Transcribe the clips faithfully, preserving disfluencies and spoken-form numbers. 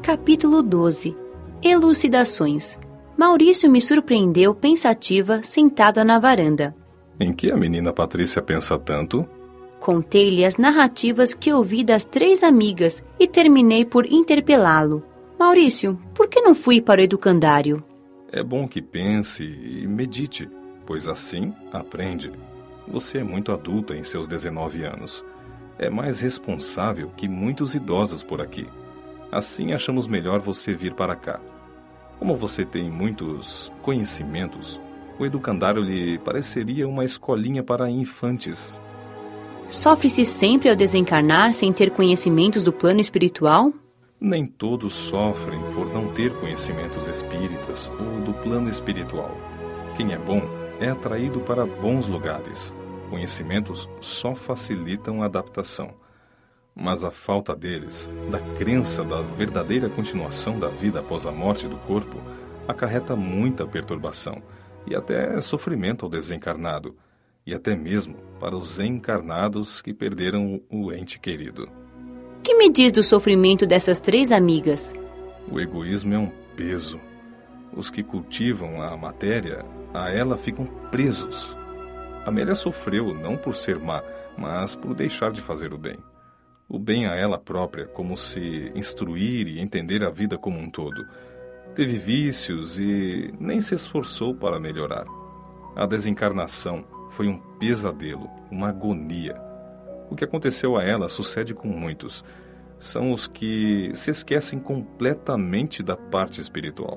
Capítulo doze. Elucidações. Maurício me surpreendeu pensativa, sentada na varanda. Em que a menina Patrícia pensa tanto? Contei-lhe as narrativas que ouvi das três amigas e terminei por interpelá-lo. Maurício, por que não fui para o educandário? É bom que pense e medite, pois assim aprende. Você é muito adulta em seus dezenove anos. É mais responsável que muitos idosos por aqui. Assim achamos melhor você vir para cá. Como você tem muitos conhecimentos, o educandário lhe pareceria uma escolinha para infantes. Sofre-se sempre ao desencarnar sem ter conhecimentos do plano espiritual? Nem todos sofrem por não ter conhecimentos espíritas ou do plano espiritual. Quem é bom é atraído para bons lugares. Conhecimentos só facilitam a adaptação. Mas a falta deles, da crença da verdadeira continuação da vida após a morte do corpo, acarreta muita perturbação e até sofrimento ao desencarnado, e até mesmo para os encarnados que perderam o ente querido. Que me diz do sofrimento dessas três amigas? O egoísmo é um peso. Os que cultivam a matéria, a ela ficam presos. Amélia sofreu não por ser má, mas por deixar de fazer o bem. O bem a ela própria, como se instruir e entender a vida como um todo. Teve vícios e nem se esforçou para melhorar. A desencarnação foi um pesadelo, uma agonia. O que aconteceu a ela sucede com muitos. São os que se esquecem completamente da parte espiritual.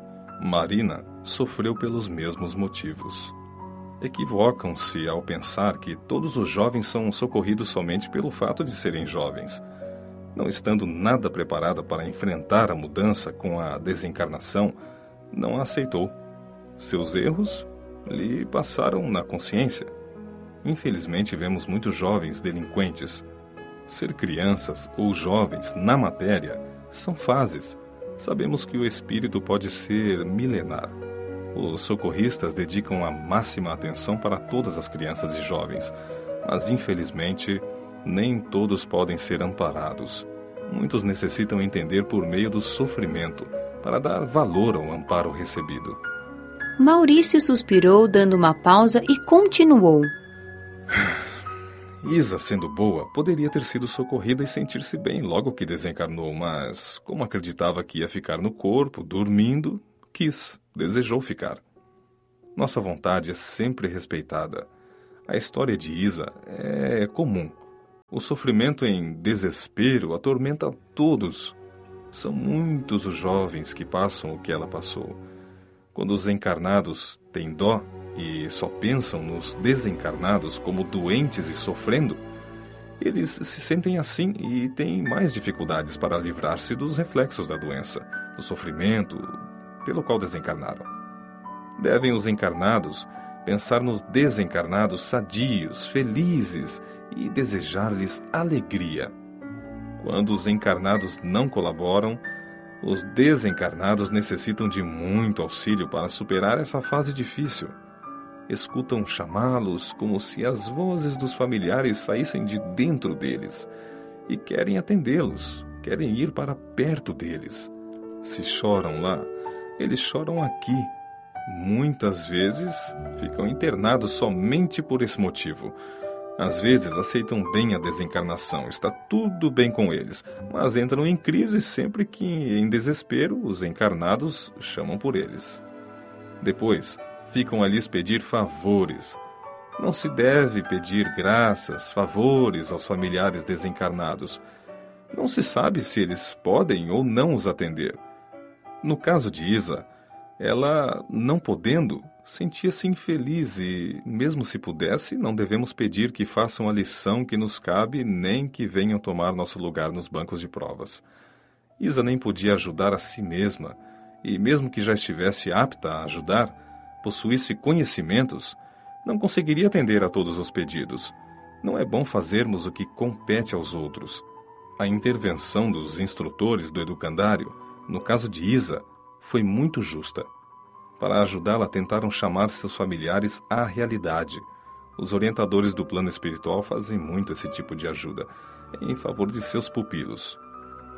Marina sofreu pelos mesmos motivos. Equivocam-se ao pensar que todos os jovens são socorridos somente pelo fato de serem jovens. Não estando nada preparada para enfrentar a mudança com a desencarnação, não a aceitou. Seus erros lhe passaram na consciência. Infelizmente, vemos muitos jovens delinquentes. Ser crianças ou jovens na matéria são fases. Sabemos que o espírito pode ser milenar. Os socorristas dedicam a máxima atenção para todas as crianças e jovens, mas infelizmente nem todos podem ser amparados. Muitos necessitam entender por meio do sofrimento para dar valor ao amparo recebido. Maurício suspirou, dando uma pausa, e continuou. Isa, sendo boa, poderia ter sido socorrida e sentir-se bem logo que desencarnou, mas, como acreditava que ia ficar no corpo, dormindo, quis, desejou ficar. Nossa vontade é sempre respeitada. A história de Isa é comum. O sofrimento em desespero atormenta a todos. São muitos os jovens que passam o que ela passou. Quando os encarnados têm dó e só pensam nos desencarnados como doentes e sofrendo, eles se sentem assim e têm mais dificuldades para livrar-se dos reflexos da doença, do sofrimento pelo qual desencarnaram. Devem os encarnados pensar nos desencarnados sadios, felizes e desejar-lhes alegria. Quando os encarnados não colaboram, os desencarnados necessitam de muito auxílio para superar essa fase difícil. Escutam chamá-los como se as vozes dos familiares saíssem de dentro deles e querem atendê-los, querem ir para perto deles. Se choram lá, eles choram aqui. Muitas vezes ficam internados somente por esse motivo. Às vezes aceitam bem a desencarnação, está tudo bem com eles, mas entram em crise sempre que, em desespero, os encarnados chamam por eles. Depois, ficam a lhes pedir favores. Não se deve pedir graças, favores aos familiares desencarnados. Não se sabe se eles podem ou não os atender. No caso de Isa, ela, não podendo, sentia-se infeliz e, mesmo se pudesse, não devemos pedir que façam a lição que nos cabe nem que venham tomar nosso lugar nos bancos de provas. Isa nem podia ajudar a si mesma e, mesmo que já estivesse apta a ajudar, possuísse conhecimentos, não conseguiria atender a todos os pedidos. Não é bom fazermos o que compete aos outros. A intervenção dos instrutores do educandário, no caso de Isa, foi muito justa. Para ajudá-la, tentaram chamar seus familiares à realidade. Os orientadores do plano espiritual fazem muito esse tipo de ajuda, em favor de seus pupilos.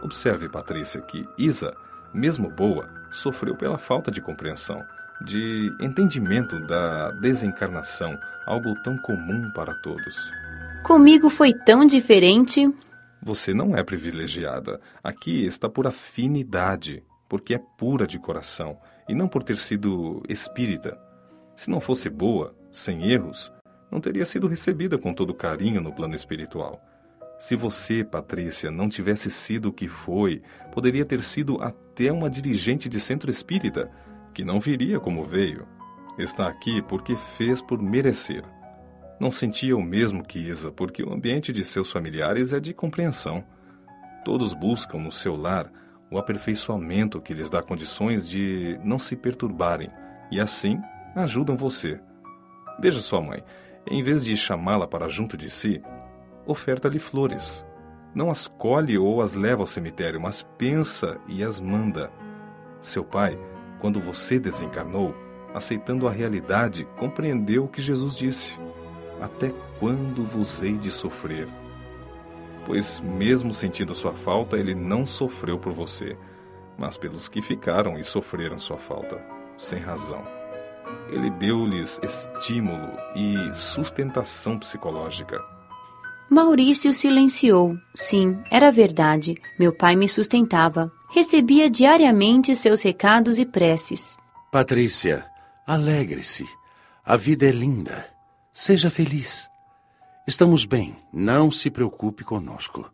Observe, Patrícia, que Isa, mesmo boa, sofreu pela falta de compreensão, de entendimento da desencarnação, algo tão comum para todos. Comigo foi tão diferente. Você não é privilegiada. Aqui está por afinidade, porque é pura de coração, e não por ter sido espírita. Se não fosse boa, sem erros, não teria sido recebida com todo carinho no plano espiritual. Se você, Patrícia, não tivesse sido o que foi, poderia ter sido até uma dirigente de centro espírita, que não viria como veio. Está aqui porque fez por merecer. Não sentia o mesmo que Isa, porque o ambiente de seus familiares é de compreensão. Todos buscam no seu lar o aperfeiçoamento que lhes dá condições de não se perturbarem, e assim ajudam você. Veja sua mãe, em vez de chamá-la para junto de si, oferta-lhe flores. Não as colhe ou as leva ao cemitério, mas pensa e as manda. Seu pai, quando você desencarnou, aceitando a realidade, compreendeu o que Jesus disse: até quando vos hei de sofrer? Pois, mesmo sentindo sua falta, ele não sofreu por você, mas pelos que ficaram e sofreram sua falta, sem razão. Ele deu-lhes estímulo e sustentação psicológica. Maurício silenciou. Sim, era verdade. Meu pai me sustentava. Recebia diariamente seus recados e preces. Patrícia, alegre-se. A vida é linda. Seja feliz. Estamos bem, não se preocupe conosco.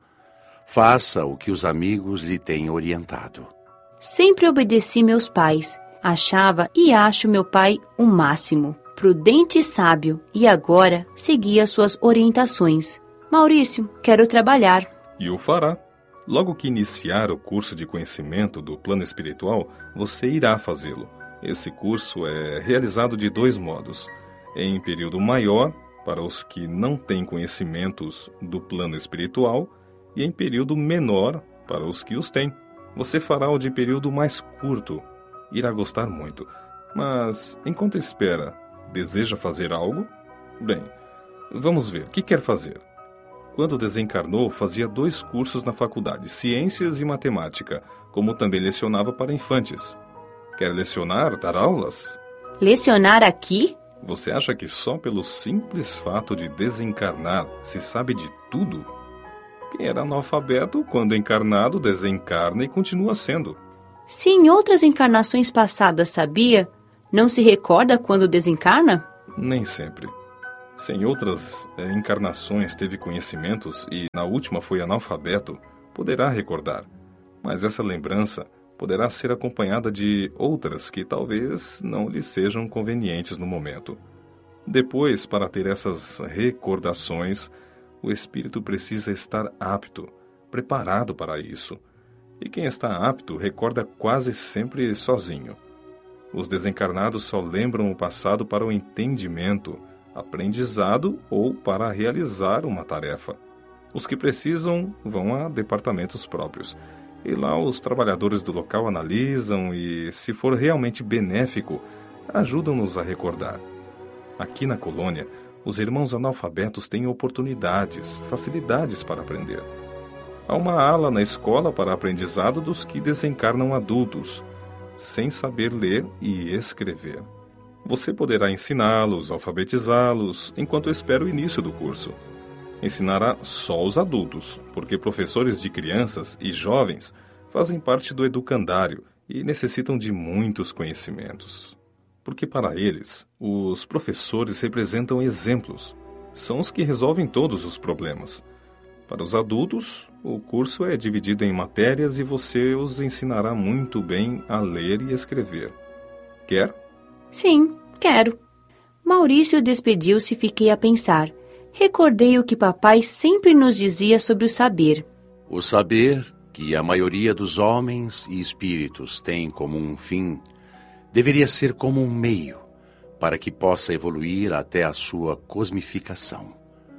Faça o que os amigos lhe têm orientado. Sempre obedeci meus pais. Achava e acho meu pai o máximo, prudente e sábio, e agora seguia suas orientações. Maurício, quero trabalhar. E o fará. Logo que iniciar o curso de conhecimento do plano espiritual, você irá fazê-lo. Esse curso é realizado de dois modos. Em período maior, para os que não têm conhecimentos do plano espiritual, e em período menor, para os que os têm. Você fará o de período mais curto. Irá gostar muito. Mas, enquanto espera, deseja fazer algo? Bem, vamos ver. O que quer fazer? Quando desencarnou, fazia dois cursos na faculdade, Ciências e Matemática, como também lecionava para infantes. Quer lecionar, dar aulas? Lecionar aqui? Você acha que só pelo simples fato de desencarnar se sabe de tudo? Quem era analfabeto, quando encarnado, desencarna e continua sendo. Se em outras encarnações passadas sabia, não se recorda quando desencarna? Nem sempre. Se em outras eh, encarnações teve conhecimentos e na última foi analfabeto, poderá recordar. Mas essa lembrança poderá ser acompanhada de outras que talvez não lhe sejam convenientes no momento. Depois, para ter essas recordações, o espírito precisa estar apto, preparado para isso. E quem está apto recorda quase sempre sozinho. Os desencarnados só lembram o passado para o entendimento, aprendizado ou para realizar uma tarefa. Os que precisam vão a departamentos próprios. E lá os trabalhadores do local analisam e, se for realmente benéfico, ajudam-nos a recordar. Aqui na colônia, os irmãos analfabetos têm oportunidades, facilidades para aprender. Há uma ala na escola para aprendizado dos que desencarnam adultos, sem saber ler e escrever. Você poderá ensiná-los, alfabetizá-los, enquanto espera o início do curso. Ensinará só os adultos, porque professores de crianças e jovens fazem parte do educandário e necessitam de muitos conhecimentos. Porque para eles, os professores representam exemplos. São os que resolvem todos os problemas. Para os adultos, o curso é dividido em matérias e você os ensinará muito bem a ler e escrever. Quer? Sim, quero. Maurício despediu-se e fiquei a pensar. Recordei o que papai sempre nos dizia sobre o saber. O saber, que a maioria dos homens e espíritos tem como um fim, deveria ser como um meio para que possa evoluir até a sua cosmificação.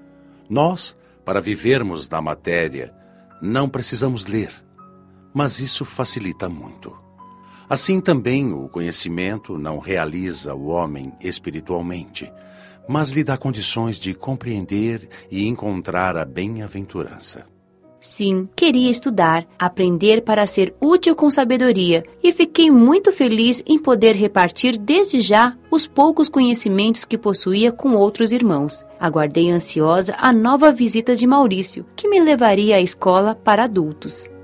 Nós, para vivermos na matéria, não precisamos ler, mas isso facilita muito. Assim também o conhecimento não realiza o homem espiritualmente, mas lhe dá condições de compreender e encontrar a bem-aventurança. Sim, queria estudar, aprender para ser útil com sabedoria, e fiquei muito feliz em poder repartir desde já os poucos conhecimentos que possuía com outros irmãos. Aguardei ansiosa a nova visita de Maurício, que me levaria à escola para adultos.